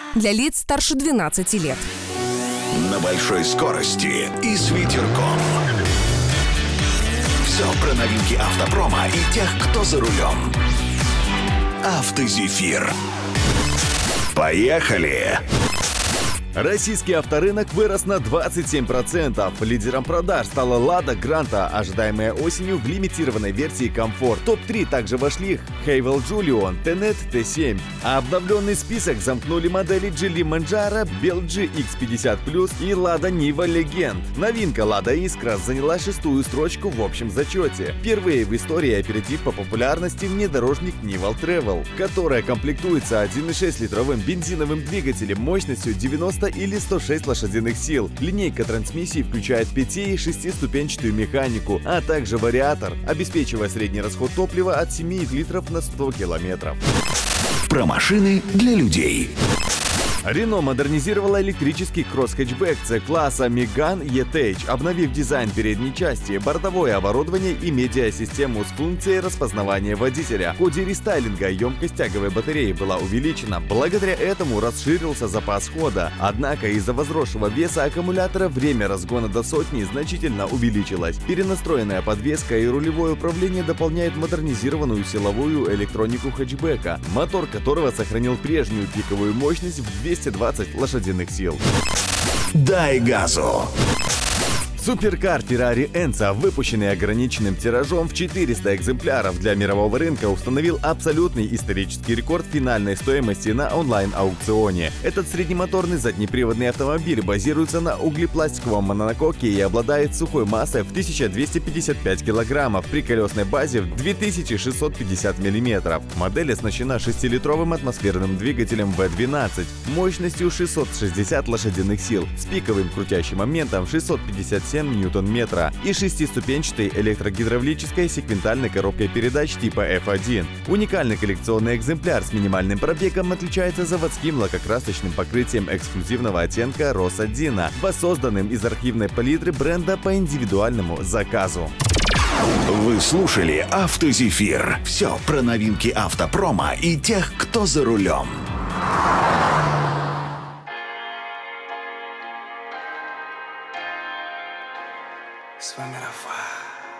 Для лиц старше 12 лет. На большой скорости и с ветерком. Все про новинки автопрома и тех, кто за рулем. «Автозефир». Поехали! Российский авторынок вырос на 27%. Лидером продаж стала Lada Granta, ожидаемая осенью в лимитированной версии Comfort. В топ-3 также вошли Haval Julion, Tenet T7. А обновленный список замкнули модели Geely Manjaro, Belgi X50+, и Lada Niva Legend. Новинка Lada Искра заняла 6-ю строчку в общем зачете. Впервые в истории опередив по популярности внедорожник Nival Travel, которая комплектуется 1,6-литровым бензиновым двигателем мощностью 90 или 106 лошадиных сил. Линейка трансмиссий включает 5- и 6-ступенчатую механику, а также вариатор, обеспечивая средний расход топлива от 7 литров на 100 километров. Про машины для людей. Renault модернизировала электрический кросс-хэтчбэк C-класса Megane E-Tech, обновив дизайн передней части, бортовое оборудование и медиасистему с функцией распознавания водителя. В ходе рестайлинга емкость тяговой батареи была увеличена, благодаря этому расширился запас хода. Однако из-за возросшего веса аккумулятора время разгона до сотни значительно увеличилось. Перенастроенная подвеска и рулевое управление дополняют модернизированную силовую электронику хэтчбэка, мотор которого сохранил прежнюю пиковую мощность в 220 лошадиных сил. Дай газу! Суперкар Ferrari Enzo, выпущенный ограниченным тиражом в 400 экземпляров для мирового рынка, установил абсолютный исторический рекорд финальной стоимости на онлайн-аукционе. Этот среднемоторный заднеприводный автомобиль базируется на углепластиковом монококе и обладает сухой массой в 1255 килограммов при колесной базе в 2650 мм. Модель оснащена 6-литровым атмосферным двигателем V12 мощностью 660 лошадиных сил с пиковым крутящим моментом 657 ньютон-метра и 6-ступенчатой электрогидравлической секвентальной коробкой передач типа F1. Уникальный коллекционный экземпляр с минимальным пробегом отличается заводским лакокрасочным покрытием эксклюзивного оттенка Росадина, воссозданным из архивной палитры бренда по индивидуальному заказу. Вы слушали «Автозефир». Все про новинки автопрома и тех, кто за рулем.